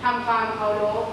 ทำความเคารพ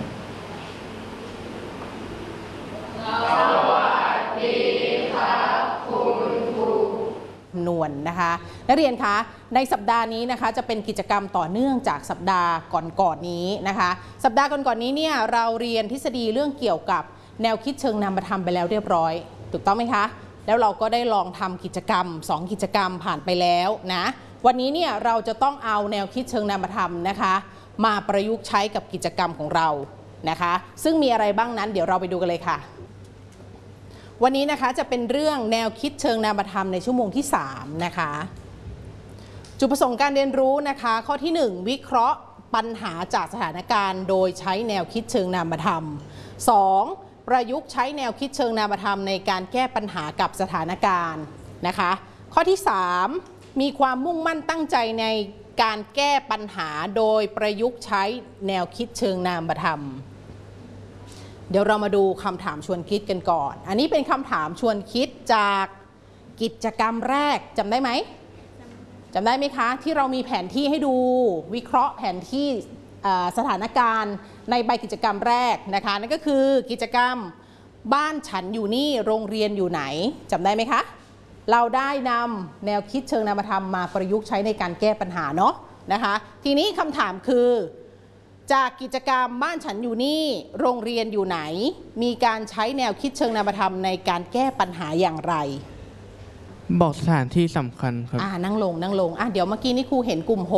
สวัสดีครับคุณครูนวลนะคะนักเรียนคะในสัปดาห์นี้นะคะจะเป็นกิจกรรมต่อเนื่องจากสัปดาห์ก่อนนี้นะคะสัปดาห์ก่อนนี้เนี่ยเราเรียนทฤษฎีเรื่องเกี่ยวกับแนวคิดเชิงนามธรรมไปแล้วเรียบร้อยถูกต้องไหมคะแล้วเราก็ได้ลองทำกิจกรรม2กิจกรรมผ่านไปแล้วนะวันนี้เนี่ยเราจะต้องเอาแนวคิดเชิงนามธรรมนะคะมาประยุกต์ใช้กับกิจกรรมของเรานะคะซึ่งมีอะไรบ้างนั้นเดี๋ยวเราไปดูกันเลยค่ะวันนี้นะคะจะเป็นเรื่องแนวคิดเชิงนามธรรมในชั่วโมงที่3นะคะจุดประสงค์การเรียนรู้นะคะข้อที่1วิเคราะห์ปัญหาจากสถานการณ์โดยใช้แนวคิดเชิงนามธรรม2ประยุกต์ใช้แนวคิดเชิงนามธรรมในการแก้ปัญหากับสถานการณ์นะคะข้อที่3มีความมุ่งมั่นตั้งใจในการแก้ปัญหาโดยประยุกต์ใช้แนวคิดเชิงนามธรรมเดี๋ยวเรามาดูคำถามชวนคิดกันก่อนอันนี้เป็นคำถามชวนคิดจากกิจกรรมแรกจำได้ไหมจำได้ไหมคะที่เรามีแผนที่ให้ดูวิเคราะห์แผนที่สถานการณ์ในใบกิจกรรมแรกนะคะนั่นก็คือกิจกรรมบ้านฉันอยู่นี่โรงเรียนอยู่ไหนจำได้ไหมคะเราได้นำแนวคิดเชิงนามธรรมมาประยุกต์ใช้ในการแก้ปัญหาเนาะนะคะทีนี้คำถามคือจากกิจกรรมบ้านฉันอยู่นี่โรงเรียนอยู่ไหนมีการใช้แนวคิดเชิงนามธรรมในการแก้ปัญหาอย่างไรบอกสถานที่สำคัญครับนั่งลงเดี๋ยวเมื่อกี้นี่ครูเห็นกลุ่ม6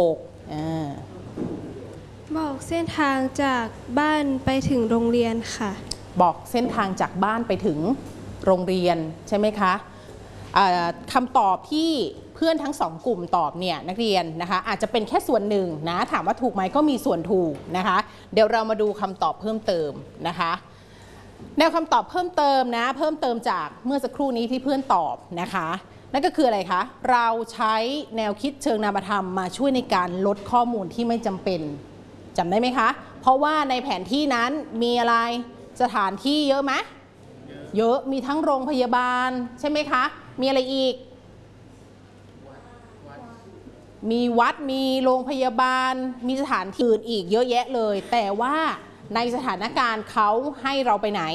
บอกเส้นทางจากบ้านไปถึงโรงเรียนค่ะบอกเส้นทางจากบ้านไปถึงโรงเรียนใช่ไหมคะคำตอบที่เพื่อนทั้ง2กลุ่มตอบเนี่ยนักเรียนนะคะอาจจะเป็นแค่ส่วนหนึ่งนะถามว่าถูกไหมก็มีส่วนถูกนะคะเดี๋ยวเรามาดูคำตอบเพิ่มเติมนะคะแนวคำตอบเพิ่มเติมนะเพิ่มเติมจากเมื่อสักครู่นี้ที่เพื่อนตอบนะคะนั่นก็คืออะไรคะเราใช้แนวคิดเชิงนามธรรมมาช่วยในการลดข้อมูลที่ไม่จำเป็นจำได้ไหมคะเพราะว่าในแผนที่นั้นมีอะไรสถานที่เยอะไหมเยอะมีทั้งโรงพยาบาลใช่ไหมคะมีอะไรอีกมีวัดมีโรงพยาบาลมีสถานที่อื่นอีกเยอะแยะเลยแต่ว่าในสถานการณ์เขาให้เราไปไหน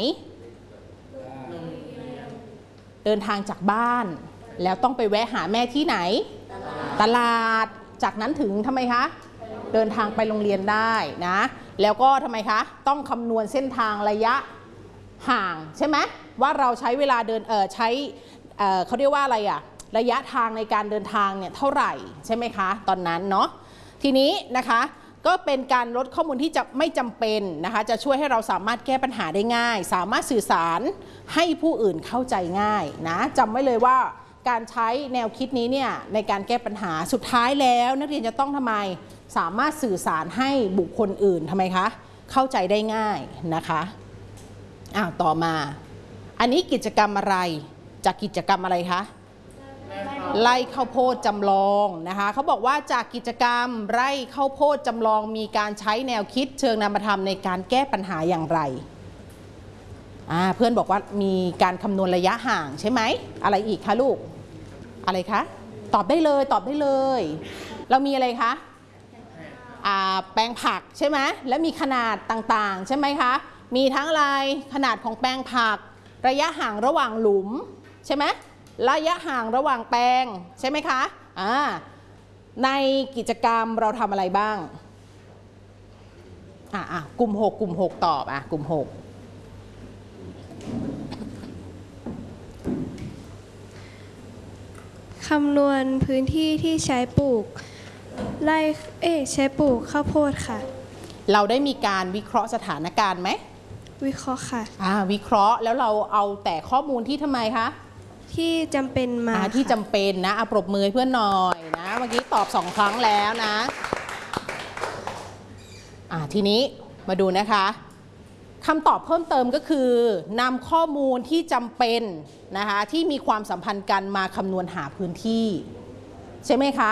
เดินทางจากบ้านแล้วต้องไปแวะหาแม่ที่ไหนตลาดจากนั้นถึงทำไมคะเดินทางไปโรงเรียนได้นะแล้วก็ทำไมคะต้องคำนวณเส้นทางระยะห่างใช่ไหมว่าเราใช้เวลาเดินใช้เขาเรียกว่าอะไรอะระยะทางในการเดินทางเนี่ยเท่าไหร่ใช่ไหมคะตอนนั้นเนาะทีนี้นะคะก็เป็นการลดข้อมูลที่จะไม่จำเป็นนะคะจะช่วยให้เราสามารถแก้ปัญหาได้ง่ายสามารถสื่อสารให้ผู้อื่นเข้าใจง่ายนะจำไว้เลยว่าการใช้แนวคิดนี้เนี่ยในการแก้ปัญหาสุดท้ายแล้วนักเรียนจะต้องทำไมสามารถสื่อสารให้บุคคลอื่นทำไมคะเข้าใจได้ง่ายนะคะต่อมาอันนี้กิจกรรมอะไรจากกิจกรรมอะไรคะไร่ข้าวโพดจำลองนะคะเขาบอกว่าจากกิจกรรมไร่ข้าวโพดจำลองมีการใช้แนวคิดเชิงนามธรรมในการแก้ปัญหาอย่างไรเพื่อนบอกว่ามีการคำนวณระยะห่างใช่ไหมอะไรอีกคะลูกอะไรคะตอบได้เลยเรามีอะไรคะแปลงผักใช่ไหมและมีขนาดต่างๆใช่ไหมคะมีทั้งอะไรขนาดของแปลงผักระยะห่างระหว่างหลุมใช่ไหมระยะห่างระหว่างแปลงใช่ไหมคะในกิจกรรมเราทำอะไรบ้างกลุ่ม6ตอบกลุ่ม6 คำนวณพื้นที่ที่ใช้ปลูกใช้ปลูกข้าวโพดค่ะเราได้มีการวิเคราะห์สถานการณ์ไหมวิเคราะห์ค่ะวิเคราะห์แล้วเราเอาแต่ข้อมูลที่ทำไมคะที่จำเป็นมาที่จำเป็นนะปรบมือให้เพื่อนหน่อยนะเมื่อกี้ตอบ2 ครั้งแล้วนะทีนี้มาดูนะคะคำตอบเพิ่มเติมก็คือนำข้อมูลที่จำเป็นนะคะที่มีความสัมพันธ์กันมาคำนวณหาพื้นที่ใช่ไหมคะ